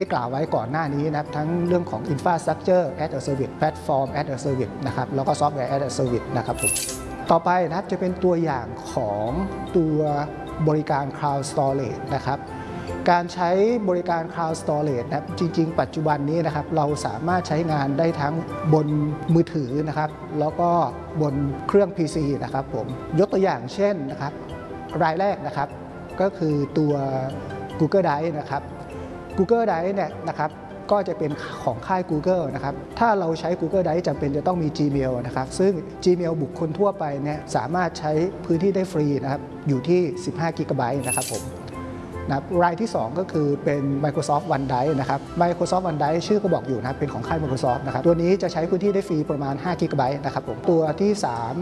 ที่กล่าวไว้ก่อนหน้านี้นะครับทั้งเรื่องของ Infrastructure as a Service Platform as a Service นะครับแล้วก็ Software as a Service นะครับผมต่อไปนะครับจะเป็นตัวอย่างของตัวบริการ Cloud Storage นะครับการใช้บริการ Cloud Storage นะครับจริงๆปัจจุบันนี้นะครับเราสามารถใช้งานได้ทั้งบนมือถือนะครับแล้วก็บนเครื่อง PC นะครับผมยกตัวอย่างเช่นนะครับรายแรกนะครับก็คือตัว Google Drive นะครับ Google Drive เนี่ยนะครับก็จะเป็นของค่าย Google นะครับถ้าเราใช้ Google Drive จำเป็นจะต้องมี Gmail นะครับซึ่ง Gmail บุคคลทั่วไปเนี่ยสามารถใช้พื้นที่ได้ฟรีนะครับอยู่ที่15 GB นะครับผมนะรายที่2ก็คือเป็น Microsoft OneDrive นะครับ Microsoft OneDrive ชื่อก็บอกอยู่นะครับเป็นของค่าย Microsoft นะครับตัวนี้จะใช้พื้นที่ได้ฟรีประมาณ5 GB นะครับผมตัวที่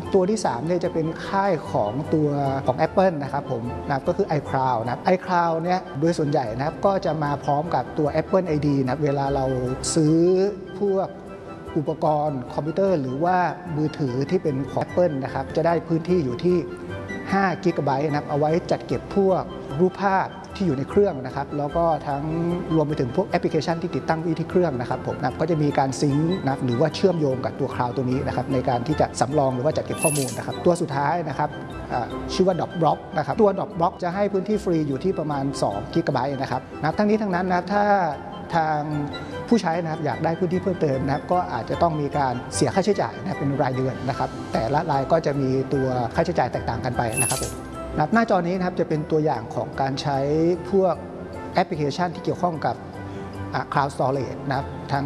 3เนี่ยจะเป็นค่ายของตัวของ Apple นะครับผมนะก็คือ iCloud นะ iCloud เนี่ยโดยส่วนใหญ่นะครับก็จะมาพร้อมกับตัว Apple ID นะเวลาเราซื้อพวกอุปกรณ์คอมพิวเตอร์หรือว่ามือถือที่เป็นของ Apple นะครับจะได้พื้นที่อยู่ที่5 กิกะไบต์นะครับเอาไว้จัดเก็บพวกรูปภาพที่อยู่ในเครื่องนะครับแล้วก็ทั้งรวมไปถึงพวกแอปพลิเคชันที่ติดตั้งไว้ที่เครื่องนะครับผมนะก็จะมีการซิงค์นะหรือว่าเชื่อมโยงกับตัวคลาวด์ตัวนี้นะครับในการที่จะสำรองหรือว่าจัดเก็บข้อมูลนะครับตัวสุดท้ายนะครับชื่อว่า Dropbox นะครับตัว Dropbox จะให้พื้นที่ฟรีอยู่ที่ประมาณ2 กิกะไบต์นะครับนะทั้งนี้ทั้งนั้นนะถ้าทางผู้ใช้นะครับอยากได้พื้นที่เพิ่มเติมนะครับก็อาจจะต้องมีการเสียค่าใช้จ่ายนะเป็นรายเดือนนะครับแต่ละรายก็จะมีตัวค่าใช้จ่ายแตกต่างกันไปนะครับผมหน้าจอนี้นะครับจะเป็นตัวอย่างของการใช้พวกแอปพลิเคชันที่เกี่ยวข้องกับ Cloud Storage นะครับทั้ง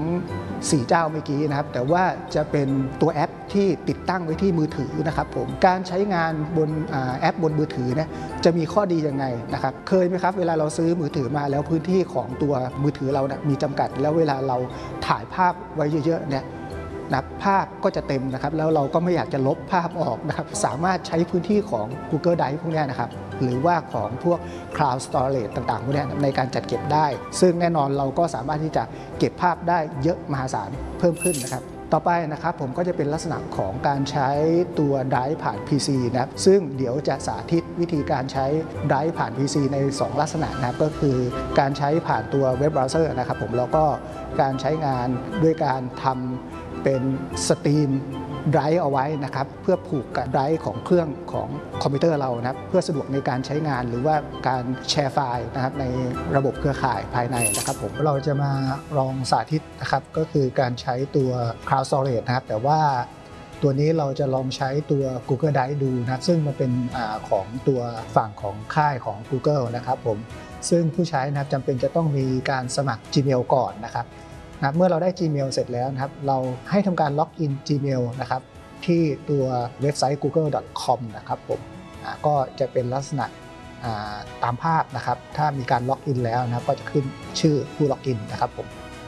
4 เจ้าเมื่อกี้นะครับแต่ว่าจะเป็นตัวแอปที่ติดตั้งไว้ที่มือถือนะครับผมการใช้งานบนแอปบนมือถือเนี่ยจะมีข้อดียังไงนะครับเคยไหมครับเวลาเราซื้อมือถือมาแล้วพื้นที่ของตัวมือถือเรานะมีจำกัดแล้วเวลาเราถ่ายภาพไว้เยอะๆเนี่ยนะภาพก็จะเต็มนะครับแล้วเราก็ไม่อยากจะลบภาพออกนะครับสามารถใช้พื้นที่ของ Google Drive พวกนี้นะครับหรือว่าของพวก Cloud Storage ต่างๆพวกนี้ในการจัดเก็บได้ซึ่งแน่นอนเราก็สามารถที่จะเก็บภาพได้เยอะมหาศาลเพิ่มขึ้นนะครับต่อไปนะครับผมก็จะเป็นลักษณะของการใช้ตัว Drive ผ่าน PC นะครับซึ่งเดี๋ยวจะสาธิตวิธีการใช้ Drive ผ่าน PC ใน2ลักษณะนะครับก็คือการใช้ผ่านตัวเว็บเบราว์เซอร์นะครับผมแล้วก็การใช้งานด้วยการทำเป็นสตรีมไดรฟ์เอาไว้นะครับเพื่อผูกกับไดรฟ์ของเครื่องของคอมพิวเตอร์เรานะครับเพื่อสะดวกในการใช้งานหรือว่าการแชร์ไฟล์นะครับในระบบเครือข่ายภายในนะครับผมเราจะมาลองสาธิตนะครับก็คือการใช้ตัว Cloud Storage นะครับแต่ว่าตัวนี้เราจะลองใช้ตัว Google Drive ดูนะซึ่งมันเป็นของตัวฝั่งของค่ายของ Google นะครับผมซึ่งผู้ใช้นะครับจำเป็นจะต้องมีการสมัคร Gmail ก่อนนะครับเมื่อเราได้ Gmail เสร็จแล้วนะครับเราให้ทำการล็อกอิน Gmail นะครับที่ตัวเว็บไซต์ google.com นะครับผมก็จะเป็นลักษณะตามภาพนะครับถ้ามีการล็อกอินแล้วนะครับก็จะขึ้นชื่อผู้ล็อกอินนะครับผม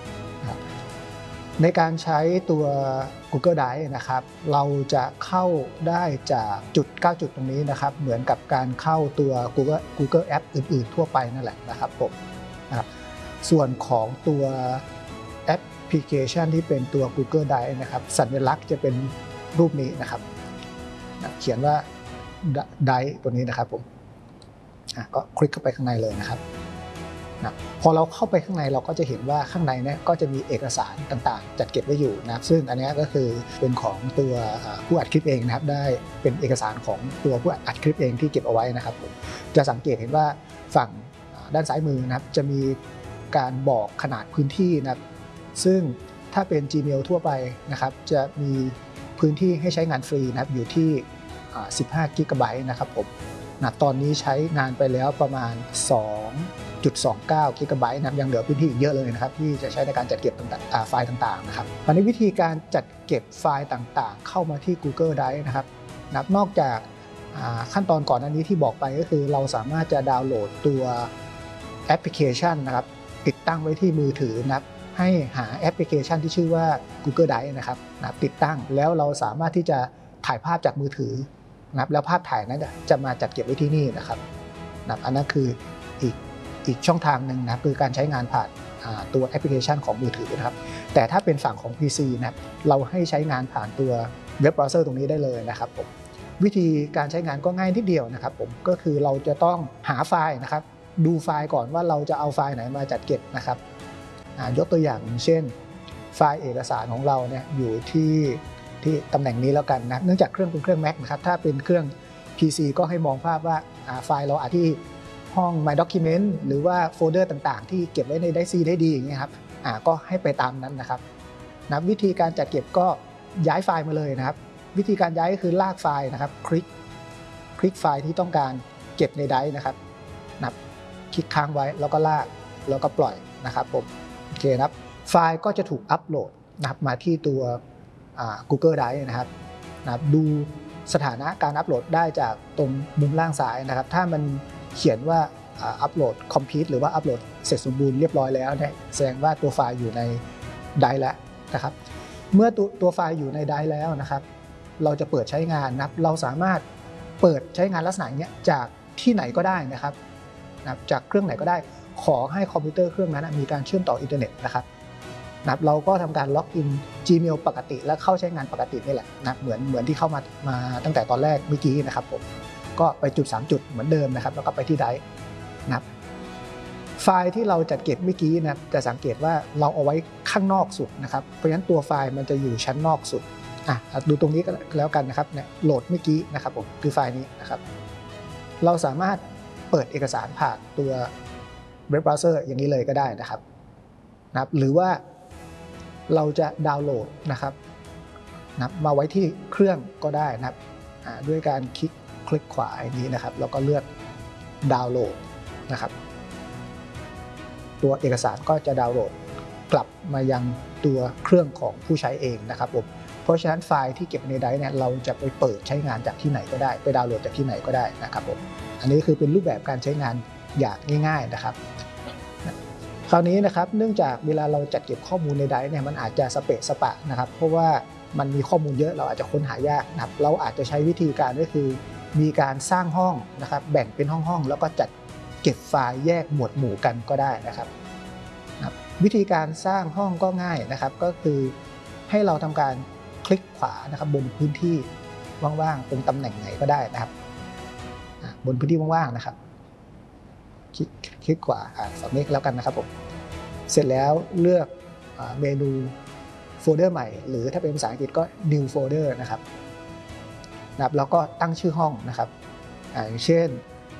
ในการใช้ตัว Google Drive นะครับเราจะเข้าได้จากจุด9จุดตรงนี้นะครับเหมือนกับการเข้าตัว Google App อื่นๆทั่วไปนั่นแหละนะครับผมนะครับส่วนของตัวแอปพลิเคชันที่เป็นตัว Google Drive นะครับสัญลักษณ์จะเป็นรูปนี้นะครับเขียนว่า Drive ตัวนี้นะครับผมก็คลิกเข้าไปข้างในเลยนะครับพอเราเข้าไปข้างในเราก็จะเห็นว่าข้างในเนี่ยก็จะมีเอกสารต่างๆจัดเก็บไว้อยู่นะครับซึ่งอันนี้ก็คือเป็นของตัวผู้อัดคลิปเองนะครับได้เป็นเอกสารของตัวผู้อัดคลิปเองที่เก็บเอาไว้นะครับผมจะสังเกตเห็นว่าฝั่งด้านซ้ายมือนะครับจะมีการบอกขนาดพื้นที่นะครับซึ่งถ้าเป็น Gmail ทั่วไปนะครับจะมีพื้นที่ให้ใช้งานฟรีนะครับอยู่ที่15 กิกะไบต์นะครับผมตอนนี้ใช้งานไปแล้วประมาณ2.29 กิกะไบต์นะครับยังเหลือพื้นที่อีกเยอะเลยนะครับที่จะใช้ในการจัดเก็บไฟล์ต่างๆนะครับตอนนี้วิธีการจัดเก็บไฟล์ต่างๆเข้ามาที่ Google Drive นะครับนอกจากขั้นตอนก่อนหน้านี้ที่บอกไปก็คือเราสามารถจะดาวน์โหลดตัวแอปพลิเคชันนะครับติดตั้งไว้ที่มือถือนะครับให้หาแอปพลิเคชันที่ชื่อว่า Google Drive นะครับติดตั้งแล้วเราสามารถที่จะถ่ายภาพจากมือถือนะครับแล้วภาพถ่ายนั้นจะมาจัดเก็บไว้ที่นี่นะครับอันนั้นคืออีกช่องทางหนึ่งนะครับคือการใช้งานผ่านตัวแอปพลิเคชันของมือถือนะครับแต่ถ้าเป็นฝั่งของ PC นะครับเราให้ใช้งานผ่านตัวเว็บเบราว์เซอร์ตรงนี้ได้เลยนะครับผมวิธีการใช้งานก็ง่ายนิดเดียวนะครับผมก็คือเราจะต้องหาไฟล์นะครับดูไฟล์ก่อนว่าเราจะเอาไฟล์ไหนมาจัดเก็บนะครับยกตัวอย่างเช่นไฟล์เอกสารของเราเนี่ยอยู่ที่ตำแหน่งนี้แล้วกันนะเนื่องจากเครื่องเป็นเครื่อง Mac นะครับถ้าเป็นเครื่อง PC ก็ให้มองภาพว่าไฟล์เราอาจที่ห้อง My Document หรือว่าโฟลเดอร์ต่างๆที่เก็บไว้ในไดซีได้ดีอย่างเงี้ยครับก็ให้ไปตามนั้นนะครับวิธีการจัดเก็บก็ย้ายไฟล์มาเลยนะครับวิธีการย้ายก็คือลากไฟล์นะครับคลิกไฟล์ที่ต้องการเก็บในไดร์นะครับคลิกค้างไว้แล้วก็ลากแล้วก็ปล่อยนะครับผมโอเคนะครับไฟล์ก็จะถูกอัปโหลดนะครับมาที่ตัวGoogle Drive นะครับดูสถานะการอัปโหลดได้จากตรงมุมล่างซ้ายนะครับถ้ามันเขียนว่าอัปโหลด complete หรือว่าอัปโหลดเสร็จสมบูรณ์เรียบร้อยแล้วเนี่ยแสดงว่าตัวไฟล์อยู่ในไดร์แล้วนะครับเมื่อตัวไฟล์อยู่ในไดร์แล้วนะครับเราจะเปิดใช้งานนะครับเราสามารถเปิดใช้งานลักษณะนี้จากที่ไหนก็ได้นะครับจากเครื่องไหนก็ได้ขอให้คอมพิวเตอร์เครื่องนั้นมีการเชื่อมต่ออินเทอร์เน็ตนะครับเราก็ทำการล็อกอิน Gmail ปกติและเข้าใช้งานปกตินี่แหละนะเหมือนที่เข้ามาตั้งแต่ตอนแรกเมื่อกี้นะครับผมก็ไปจุด3จุดเหมือนเดิมนะครับแล้วก็ไปที่ไดร์นะครับไฟล์ที่เราจัดเก็บเมื่อกี้นะจะสังเกตว่าเราเอาไว้ข้างนอกสุดนะครับเพราะฉะนั้นตัวไฟล์มันจะอยู่ชั้นนอกสุดดูตรงนี้ก็แล้วกันนะครับเนี่ยโหลดเมื่อกี้นะครับผมคือไฟล์นี้นะครับเราสามารถเปิดเอกสารผ่านตัวเว็บเบราว์เซอร์อย่างนี้เลยก็ได้นะครับหรือว่าเราจะดาวน์โหลดนะครับมาไว้ที่เครื่องก็ได้นะครับด้วยการคลิกขวาอย่างนี้นะครับแล้วก็เลือกดาวน์โหลดนะครับตัวเอกสารก็จะดาวน์โหลดกลับมายังตัวเครื่องของผู้ใช้เองนะครับผมเพราะฉะนั้นไฟล์ที่เก็บในไดร์เนี่ยเราจะไปเปิดใช้งานจากที่ไหนก็ได้ไปดาวน์โหลดจากที่ไหนก็ได้นะครับผมอันนี้คือเป็นรูปแบบการใช้งานอย่างง่ายๆนะครับคราวนี้นะครับเนื่องจากเวลาเราจัดเก็บข้อมูลในไดร์เนี่ยมันอาจจะสเปะสปะนะครับเพราะว่ามันมีข้อมูลเยอะเราอาจจะค้นหายากนะครับเราอาจจะใช้วิธีการก็คือมีการสร้างห้องนะครับแบ่งเป็นห้องๆแล้วก็จัดเก็บไฟล์แยกหมวดหมู่กันก็ได้นะครับวิธีการสร้างห้องก็ง่ายนะครับก็คือให้เราทำการคลิกขวานะครับบนพื้นที่ว่างๆตรงตำแหน่งไหนก็ได้นะครับบนพื้นที่ว่างๆนะครับคลิกขวาฝั่งนี้แล้วกันนะครับผมเสร็จแล้วเลือกเมนูโฟลเดอร์ใหม่หรือถ้าเป็นภาษาอังกฤษก็ new folder นะครับแล้วก็ตั้งชื่อห้องนะครับอย่างเช่น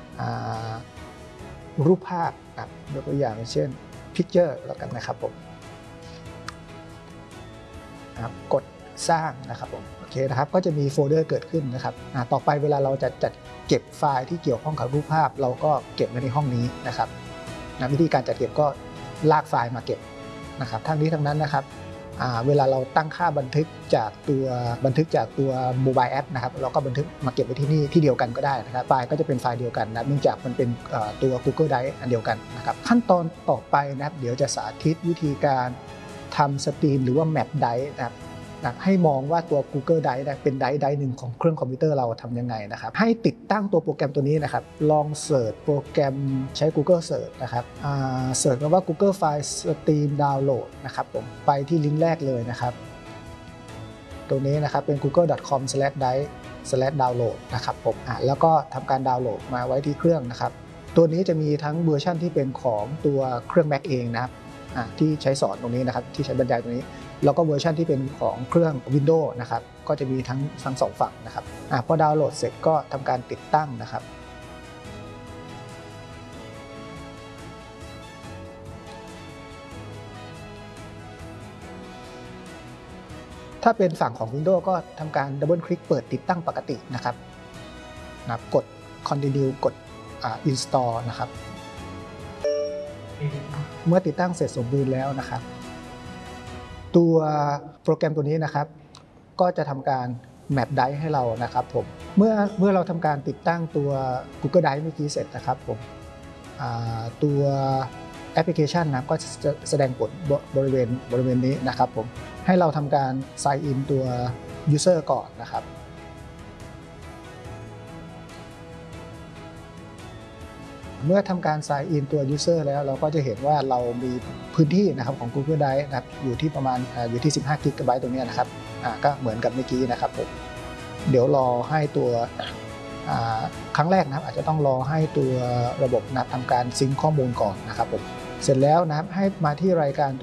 รูปภาพยกตัวอย่างเช่น picture แล้วกันนะครับผมกดสร้างนะครับผมโอเคนะครับก็จะมีโฟลเดอร์เกิดขึ้นนะครับต่อไปเวลาเราจะจัดเก็บไฟล์ที่เกี่ยวข้องกับรูปภาพเราก็เก็บไว้ในห้องนี้นะครับวิธีการจัดเก็บก็ลากไฟล์มาเก็บนะครับทั้งนี้ทั้งนั้นนะครับเวลาเราตั้งค่าบันทึกจากตัวโมบายแอปนะครับเราก็บันทึกมาเก็บไว้ที่นี่ที่เดียวกันก็ได้นะครับไฟล์ก็จะเป็นไฟล์เดียวกันนะเนื่องจากมันเป็นตัว Google Drive อันเดียวกันนะครับขั้นตอนต่อไปนะครับเดี๋ยวจะสาธิตวิธีการทำสตรีมหรือว่า Map Drive นะครับให้มองว่าตัว Google Drive เป็นไดร์หนึ่งของเครื่องคอมพิวเตอร์เราทำยังไงนะครับให้ติดตั้งตัวโปรแกรมตัวนี้นะครับลองเสิร์ชโปรแกรมใช้ Google Search นะครับเสิร์ชคำว่า Google File Stream Download นะครับผมไปที่ลิงก์แรกเลยนะครับตัวนี้นะครับเป็น google.com/drive/download นะครับผมแล้วก็ทำการดาวน์โหลดมาไว้ที่เครื่องนะครับตัวนี้จะมีทั้งเวอร์ชันที่เป็นของตัวเครื่อง Mac เองนะครับที่ใช้สอนตรงนี้นะครับที่ใช้บรรยายตรงนี้แล้วก็เวอร์ชันที่เป็นของเครื่อง Windows นะครับก็จะมีทั้ง2ฝั่งนะครับพอดาวน์โหลดเสร็จก็ทำการติดตั้งนะครับถ้าเป็นฝั่งของ Windows ก็ทำการดับเบิลคลิกเปิดติดตั้งปกตินะครับกด Continue กดInstall นะครับเมื่อติดตั้งเสร็จสมบูรณ์แล้วนะครับตัวโปรแกรมตัวนี้นะครับก็จะทำการ Map Drive ให้เรานะครับผมเมื่อเราทำการติดตั้งตัว Google Drive เมื่อกี้เสร็จนะครับผมตัวแอปพลิเคชันนะก็จะแสดงผลบริเวณนี้นะครับผมให้เราทำการ Sign in ตัว User ก่อนนะครับเมื่อทำการ Sign in ตัว User แล้วเราก็จะเห็นว่าเรามีพื้นที่นะครับของ Google Drive นะครับอยู่ที่ประมาณอยู่ที่15 GB ตรงนี้นะครับก็เหมือนกับเมื่อกี้นะครับผมเดี๋ยวรอให้ตัวครั้งแรกนะครับอาจจะต้องรอให้ตัวระบบทำการซิงค์ข้อมูลก่อนนะครับผมเสร็จแล้วนะครับให้มาที่รายการ